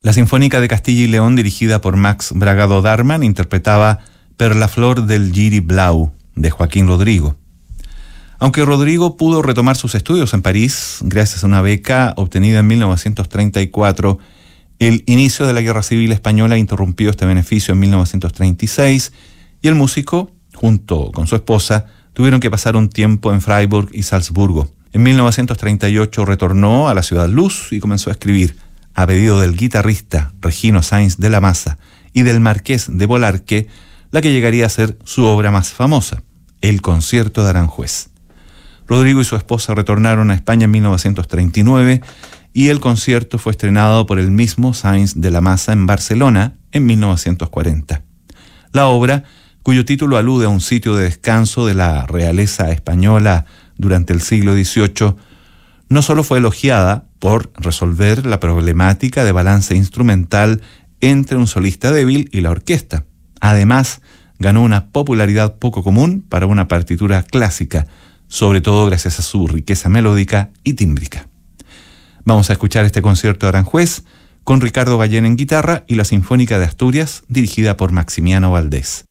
La Sinfónica de Castilla y León, dirigida por Max Bragado Darman, interpretaba Per la flor del Giri Blau, de Joaquín Rodrigo. Aunque Rodrigo pudo retomar sus estudios en París gracias a una beca obtenida en 1934, el inicio de la Guerra Civil Española interrumpió este beneficio en 1936 y el músico, junto con su esposa, tuvieron que pasar un tiempo en Freiburg y Salzburgo. En 1938 retornó a la Ciudad Luz y comenzó a escribir, a pedido del guitarrista Regino Sáenz de la Maza y del Marqués de Bolarque, la que llegaría a ser su obra más famosa, el Concierto de Aranjuez. Rodrigo y su esposa retornaron a España en 1939 y el concierto fue estrenado por el mismo Sáenz de la Maza en Barcelona en 1940. La obra, cuyo título alude a un sitio de descanso de la realeza española durante el siglo XVIII, no solo fue elogiada por resolver la problemática de balance instrumental entre un solista débil y la orquesta. Además, ganó una popularidad poco común para una partitura clásica, sobre todo gracias a su riqueza melódica y tímbrica. Vamos a escuchar este concierto de Aranjuez con Ricardo Ballén en guitarra y la Sinfónica de Asturias, dirigida por Maximiano Valdés.